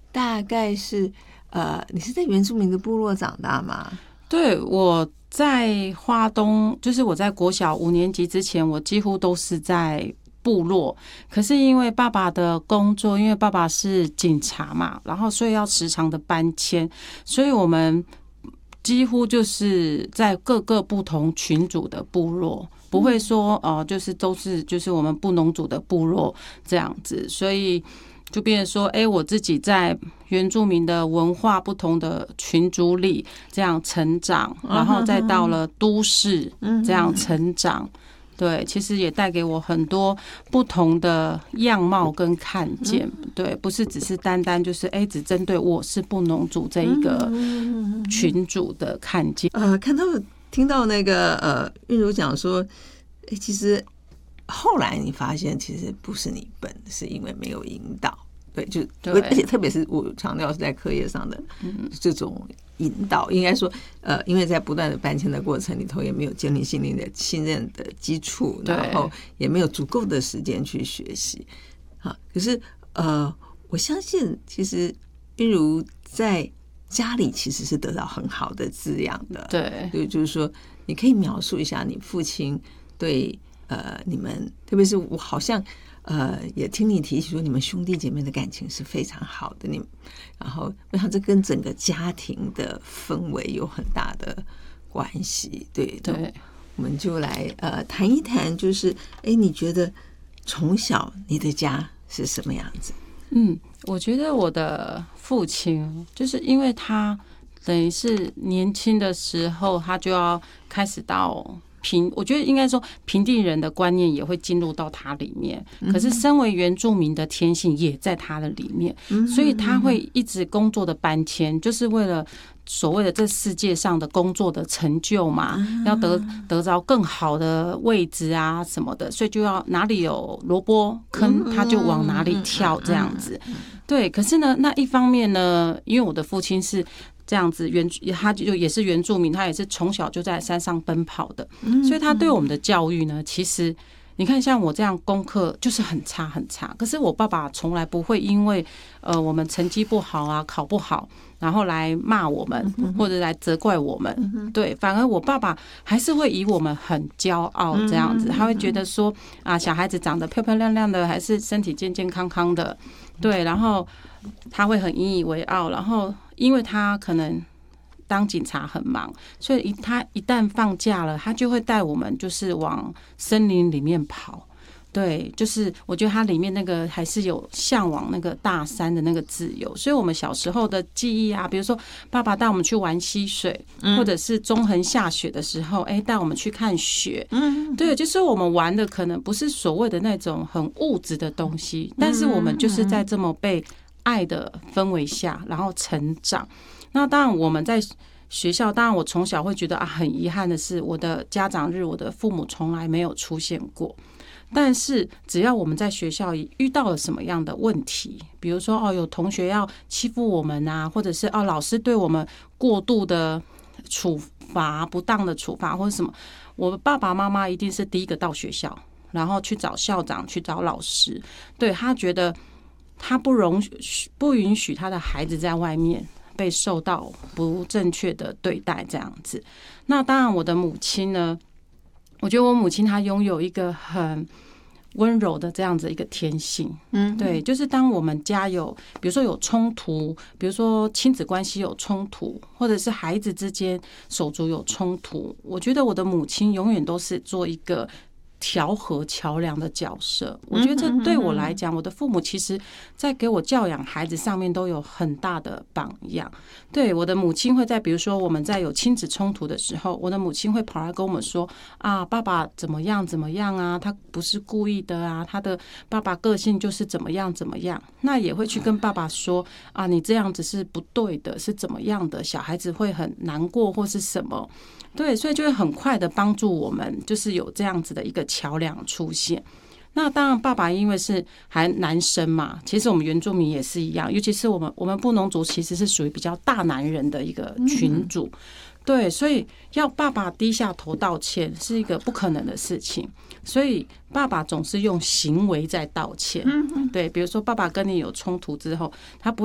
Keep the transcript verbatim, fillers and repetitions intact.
大概是呃，你是在原住民的部落长大吗？ 对，我在花东，就是我在国小五年级之前，我几乎都是在部落。可是因为爸爸的工作，因为爸爸是警察嘛，然后所以要时常的搬迁，所以我们几乎就是在各个不同群组的部落，不会说哦、呃，就是都是就是我们布农族的部落这样子，所以就变成说，哎、欸，我自己在原住民的文化不同的群组里这样成长，然后再到了都市这样成长。对，其实也带给我很多不同的样貌跟看见。对，不是只是单单就是哎、欸，只针对我是布农族这一个群组的看见。 呃，看到听到那个呃韵如讲说，哎、欸，其实后来你发现其实不是你笨，是因为没有引导。对，就而且特别是我强调是在课业上的这种引导，应该说，呃，因为在不断的搬迁的过程里头，也没有建立心灵的信任的基础，然后也没有足够的时间去学习。啊，可是呃，我相信其实韵如在家里其实是得到很好的滋养的。 对， 对，就是说，你可以描述一下你父亲对呃你们，特别是我好像。呃，也听你提起说你们兄弟姐妹的感情是非常好的，你然后我想这跟整个家庭的氛围有很大的关系。对对， 我们就来呃谈一谈，就是哎，你觉得从小你的家是什么样子？ 嗯，我觉得我的父亲就是因为他等于是年轻的时候，他就要开始到。平，我觉得应该说平地人的观念也会进入到他里面，可是身为原住民的天性也在他的里面，所以他会一直工作的搬迁，就是为了所谓的这世界上的工作的成就嘛，要得得着更好的位置啊什么的，所以就要哪里有萝卜坑他就往哪里跳这样子。对，可是呢，那一方面呢，因为我的父亲是。这样子原他就也是原住民，他也是从小就在山上奔跑的，所以他对我们的教育呢，其实你看像我这样功课就是很差很差，可是我爸爸从来不会因为呃我们成绩不好啊考不好，然后来骂我们或者来责怪我们，对，反而我爸爸还是会以我们很骄傲这样子，他会觉得说啊小孩子长得漂漂亮亮的，还是身体健健康康的，对，然后他会很引以为傲，然后。因为他可能当警察很忙，所以他一旦放假了，他就会带我们就是往森林里面跑。对，就是我觉得他里面那个还是有向往那个大山的那个自由，所以我们小时候的记忆啊，比如说爸爸带我们去玩溪水，或者是中横下雪的时候，哎，带我们去看雪。嗯，对，就是我们玩的可能不是所谓的那种很物质的东西，但是我们就是在这么被。爱的氛围下，然后成长。那当然，我们在学校，当然我从小会觉得啊，很遗憾的是，我的家长日，我的父母从来没有出现过。但是，只要我们在学校遇到了什么样的问题，比如说哦，有同学要欺负我们啊，或者是哦，老师对我们过度的处罚、不当的处罚或者什么，我爸爸妈妈一定是第一个到学校，然后去找校长、去找老师，对他觉得。他不容许、不允许他的孩子在外面被受到不正确的对待，这样子。那当然，我的母亲呢，我觉得我母亲她拥有一个很温柔的这样子一个天性。嗯，对，就是当我们家有，比如说有冲突，比如说亲子关系有冲突，或者是孩子之间手足有冲突，我觉得我的母亲永远都是做一个。调和桥梁的角色，我觉得这对我来讲，我的父母其实在给我教养孩子上面都有很大的榜样。对，我的母亲会在比如说我们在有亲子冲突的时候，我的母亲会跑来跟我们说啊，爸爸怎么样怎么样啊，他不是故意的啊，他的爸爸个性就是怎么样怎么样。那也会去跟爸爸说啊，你这样子是不对的，是怎么样的，小孩子会很难过或是什么。对，所以就会很快的帮助我们，就是有这样子的一个桥梁出现。那当然，爸爸因为是还男生嘛，其实我们原住民也是一样，尤其是我们我们布农族其实是属于比较大男人的一个群组，对，所以要爸爸低下头道歉是一个不可能的事情，所以爸爸总是用行为在道歉。对，比如说爸爸跟你有冲突之后，他不